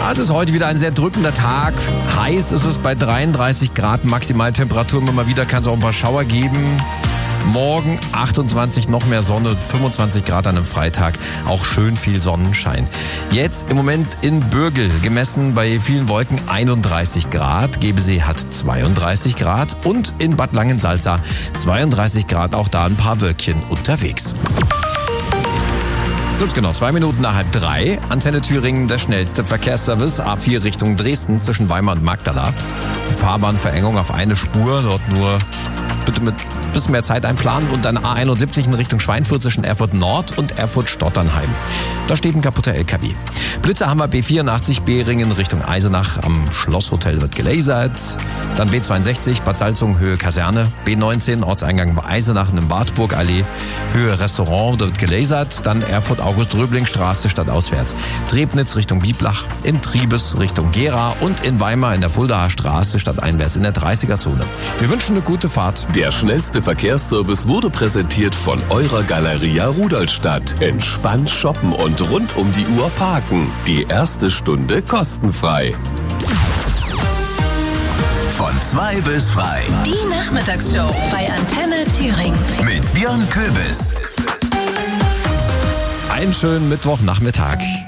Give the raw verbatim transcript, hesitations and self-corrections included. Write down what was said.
Ja, es ist heute wieder ein sehr drückender Tag. Heiß ist es bei dreiunddreißig Grad Maximaltemperatur. Immer mal wieder kann es auch ein paar Schauer geben. Morgen achtundzwanzig, noch mehr Sonne, fünfundzwanzig Grad an einem Freitag. Auch schön viel Sonnenschein. Jetzt im Moment in Bürgel, gemessen bei vielen Wolken einunddreißig Grad. Gebesee hat zweiunddreißig Grad. Und in Bad Langensalza zweiunddreißig Grad. Auch da ein paar Wölkchen unterwegs. Gut, genau, zwei Minuten nach halb drei. Antenne Thüringen, der schnellste Verkehrsservice. A vier Richtung Dresden zwischen Weimar und Magdala. Fahrbahnverengung auf eine Spur, dort nur bitte mit ein bisschen mehr Zeit einplanen. Und dann A einundsiebzig in Richtung Schweinfurt zwischen Erfurt Nord und Erfurt Stotternheim. Da steht ein kaputter L K W. Blitzer haben wir B vierundachtzig Beringen Richtung Eisenach. Am Schlosshotel wird gelasert. Dann B zweiundsechzig Bad Salzung Höhe Kaserne. B neunzehn Ortseingang bei Eisenach in Wartburgallee Höhe Restaurant, da wird gelasert. Dann Erfurt August-Röbling-Straße stadtauswärts. Trebnitz Richtung Bieblach. In Triebes Richtung Gera. Und in Weimar in der Fuldaer Straße stadteinwärts in der dreißiger Zone. Wir wünschen eine gute Fahrt. Der schnellste Verkehrsservice wurde präsentiert von eurer Galeria Rudolstadt. Entspannt shoppen und rund um die Uhr parken. Die erste Stunde kostenfrei. Von zwei bis frei. Die Nachmittagsshow bei Antenne Thüringen. Mit Björn Köbis. Einen schönen Mittwochnachmittag.